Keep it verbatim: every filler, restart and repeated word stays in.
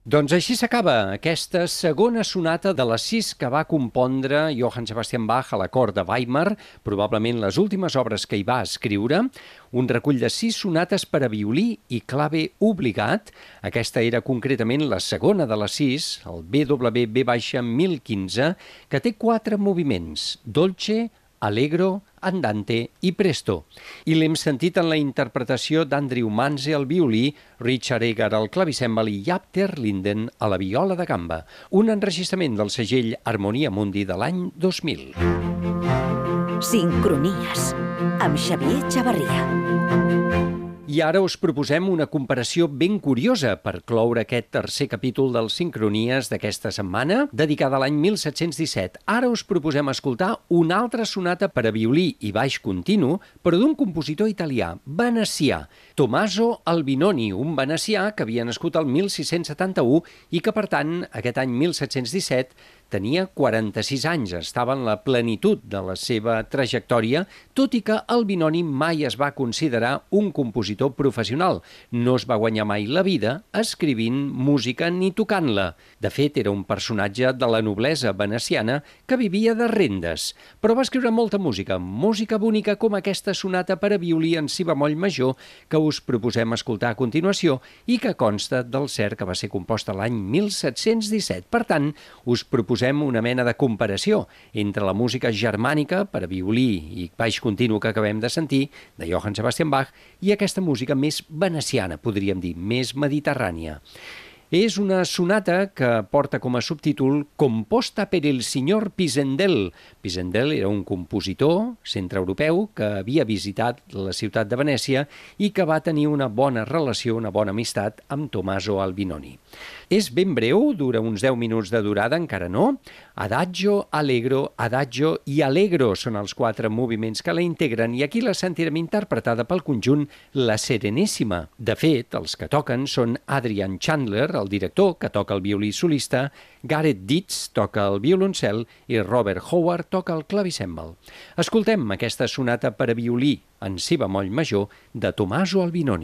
Doncs així s'acaba aquesta segona sonata de les sis que va compondre Johann Sebastian Bach a la cort de Weimar, probablement les últimes obres que hi va escriure, un recull de sis sonates per a violí i clave obligat. Aquesta era concretament la segona de les sis, el B W V mil quinze, que té quatre moviments: dolce, allegro, andante i presto. I l'hem sentit en la interpretació d'Andrew Manze al violí, Richard Egar al clavicèmbal i Jaap ter Linden a la viola de gamba, un enregistrament del segell Harmonia Mundi de l'any dos mil. Sincronies, amb Xavier Chavarria. I ara us proposem una comparació ben curiosa per cloure aquest tercer capítol dels Sincronies d'aquesta setmana, dedicada a l'any mil set-cents disset. Ara us proposem escoltar una altra sonata per a violí i baix continu, però d'un compositor italià, venecià, Tommaso Albinoni, un venecià que havia nascut el mil sis-cents setanta-u i que, per tant, aquest any mil set-cents disset tenia quaranta-sis anys, estava en la plenitud de la seva trajectòria, tot i que Albinoni mai es va considerar un compositor professional. No es va guanyar mai la vida escrivint música ni tocant-la. De fet, era un personatge de la noblesa veneciana que vivia de rendes, però va escriure molta música, música bonica com aquesta sonata per a violí en si bemoll major que us proposem escoltar a continuació i que consta del cert que va ser composta l'any mil set-cents disset. Per tant, us proposem Posem una mena de comparació entre la música germànica per a violí i baix continu que acabem de sentir, de Johann Sebastian Bach, i aquesta música més veneciana, podríem dir, més mediterrània. És una sonata que porta com a subtítol Composta per el signor Pisendel. Pisendel era un compositor centreeuropeu que havia visitat la ciutat de Venècia i que va tenir una bona relació, una bona amistat amb Tommaso Albinoni. És ben breu, dura uns deu minuts de durada, encara no. Adagio, allegro, adagio i allegro són els quatre moviments que la integren i aquí la sentirem interpretada pel conjunt La Serenissima. De fet, els que toquen són Adrian Chandler, el director, que toca el violí solista, Gareth Dietz toca el violoncel i Robert Howard toca el clavicèmbal. Escoltem aquesta sonata per a violí en si bemoll major de Tommaso Albinoni.